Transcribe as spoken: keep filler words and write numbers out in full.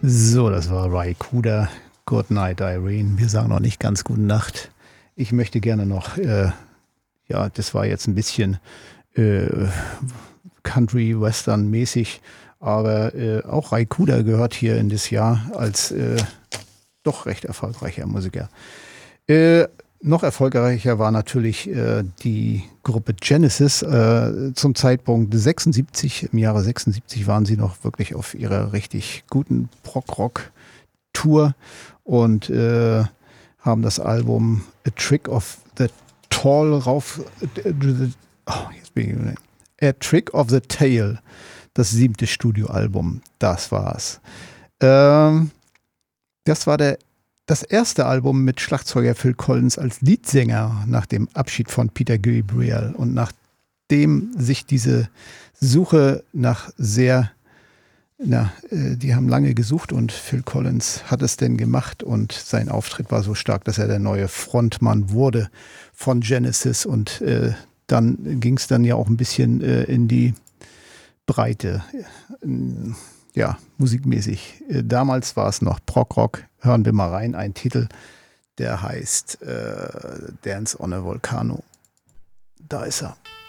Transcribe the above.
So, das war Ry Cooder. Good Night, Irene. Wir sagen noch nicht ganz gute Nacht. Ich möchte gerne noch, äh, ja, das war jetzt ein bisschen äh, Country-Western-mäßig, aber äh, auch Ry Cooder gehört hier in das Jahr als äh, doch recht erfolgreicher Musiker. Äh, noch erfolgreicher war natürlich äh, die Gruppe Genesis. Äh, zum Zeitpunkt sechsundsiebzig, im Jahre sechsundsiebzig waren sie noch wirklich auf ihrer richtig guten Prog-Rock-Tour und äh, haben das Album A Trick of the Tall rauf... Äh, oh, jetzt bin ich, A Trick of the Tail, das siebte Studioalbum, das war's. Ähm, das war der Das erste Album mit Schlagzeuger Phil Collins als Leadsänger nach dem Abschied von Peter Gabriel und nachdem sich diese Suche nach sehr, na, äh, die haben lange gesucht und Phil Collins hat es denn gemacht und sein Auftritt war so stark, dass er der neue Frontmann wurde von Genesis und äh, dann ging es dann ja auch ein bisschen äh, in die Breite. Äh, Ja, musikmäßig. Äh, damals war es noch Prog-Rock. Hören wir mal rein. Ein Titel, der heißt äh, Dance on a Volcano. Da ist er.